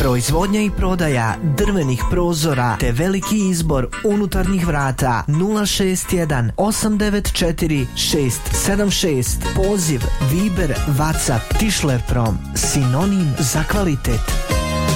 Proizvodnja i prodaja drvenih prozora te veliki izbor unutarnjih vrata. 061 894 676. Poziv, Viber, WhatsApp. Tischler Prom, sinonim za kvalitet.